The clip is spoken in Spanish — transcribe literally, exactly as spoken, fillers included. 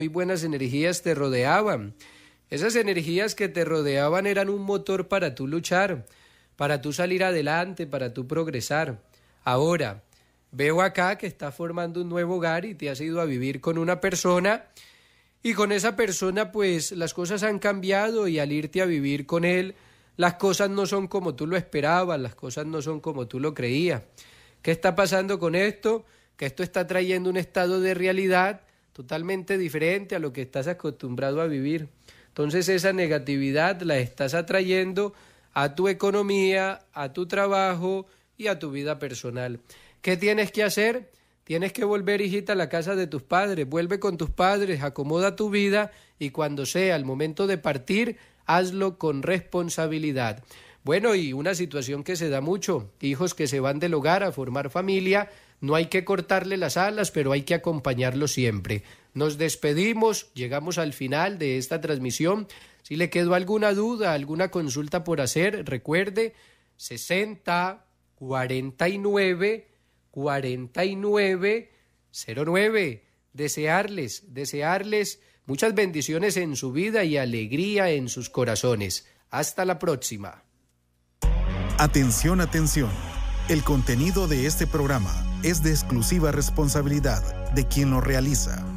muy buenas energías te rodeaban. Esas energías que te rodeaban eran un motor para tú luchar, para tú salir adelante, para tú progresar. Ahora, veo acá que estás formando un nuevo hogar y te has ido a vivir con una persona y con esa persona pues las cosas han cambiado y al irte a vivir con él las cosas no son como tú lo esperabas, las cosas no son como tú lo creías. ¿Qué está pasando con esto? Que esto está trayendo un estado de realidad totalmente diferente a lo que estás acostumbrado a vivir. Entonces esa negatividad la estás atrayendo a tu economía, a tu trabajo y a tu vida personal. ¿Qué tienes que hacer? Tienes que volver, hijita, a la casa de tus padres. Vuelve con tus padres, acomoda tu vida y cuando sea el momento de partir, hazlo con responsabilidad. Bueno, y una situación que se da mucho, hijos que se van del hogar a formar familia, no hay que cortarle las alas, pero hay que acompañarlos siempre. Nos despedimos, llegamos al final de esta transmisión. Si le quedó alguna duda, alguna consulta por hacer, recuerde sesenta, cuarenta y nueve, cuarenta y nueve, cero nueve. Desearles, desearles muchas bendiciones en su vida y alegría en sus corazones. Hasta la próxima. Atención, atención. El contenido de este programa es de exclusiva responsabilidad de quien lo realiza.